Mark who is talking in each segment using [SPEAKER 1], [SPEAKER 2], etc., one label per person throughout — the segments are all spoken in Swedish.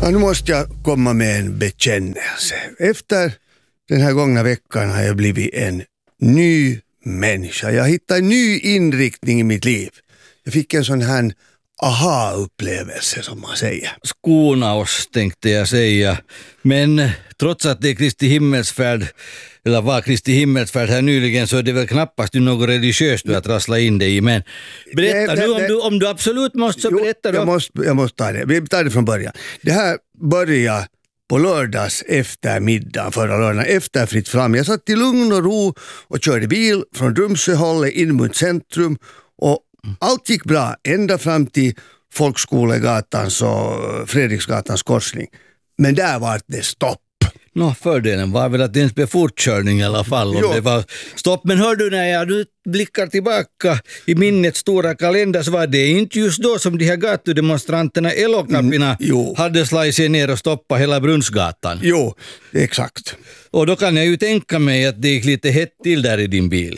[SPEAKER 1] Ja, nu måste jag komma med en bekännelse. Efter den här gångna veckan har jag blivit en ny människa. Jag hittade en ny inriktning i mitt liv. Jag fick en sån här aha-upplevelse som man säger.
[SPEAKER 2] Skona oss, tänkte jag säga. Men trots att det är Kristi himmelsfärd, eller var Kristi himmelsfärd här nyligen, så är det väl knappast något religiöst du att rassla in dig i. Men berätta nu om du absolut måste, så berätta då.
[SPEAKER 1] Jag måste ta det. Vi tar det från början. Det här börjar på lördags eftermiddag, förra lördagen, efter fritt fram. Jag satt i lugn och ro och körde bil från Drumsöhållet in mot centrum, och allt gick bra ända fram till Folkskolegatans och Fredriksgatans korsning. Men där var det stopp.
[SPEAKER 2] Fördelen var väl att det inte blev fortkörning i alla fall om det var stopp. Men hör du, när jag blickar tillbaka i minnets stora kalender, så var det inte just då som de här gatudemonstranterna Elokapina hade slagit sig ner och stoppat hela Brunnsgatan.
[SPEAKER 1] Jo, exakt.
[SPEAKER 2] Och då kan jag ju tänka mig att det gick lite hett till där i din bil.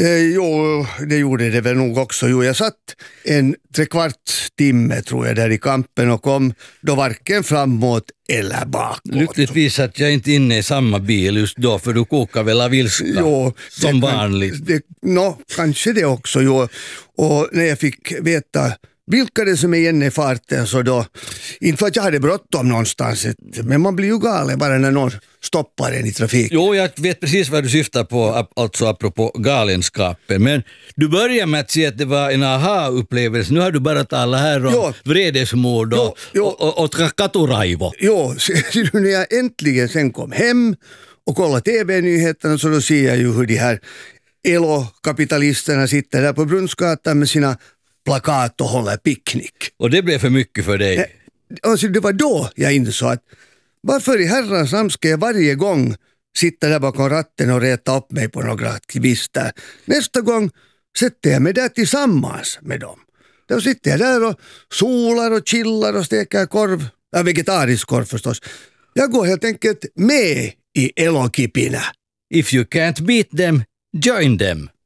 [SPEAKER 1] Jo, det gjorde det väl nog också. Jo, jag satt en 3/4 timme tror jag där i kampen och kom då varken framåt eller bakåt.
[SPEAKER 2] Lyckligtvis att jag inte inne i samma bil just då, för du kokar väl av ilska som vanligt.
[SPEAKER 1] Kanske det också. Jo. Och när jag fick veta vilka det som är igen i farten, så då, inte för att jag hade bråttom någonstans, men man blir ju galen bara när någon stoppar en i trafik.
[SPEAKER 2] Jo, jag vet precis vad du syftar på, alltså apropå galenskapen. Men du börjar med att säga att det var en aha-upplevelse. Nu har du bara talat här om vredesmord och katuraivo.
[SPEAKER 1] Jo, när jag äntligen sen kom hem och kollade TV-nyheterna, så då ser jag ju hur de här Elo-kapitalisterna sitter där på Brunnsgatan med sina plakat och håller picknick.
[SPEAKER 2] Och det blev för mycket för dig?
[SPEAKER 1] Alltså, det var då jag insåg att varför i herrans namn ska jag varje gång sitta där bakom ratten och reta upp mig på några aktivister? Nästa gång sätter jag mig där tillsammans med dem. Då sitter jag där och solar och chillar och steker korv. Vegetarisk korv förstås. Jag går helt enkelt med i Elokipina.
[SPEAKER 2] If you can't beat them, join them.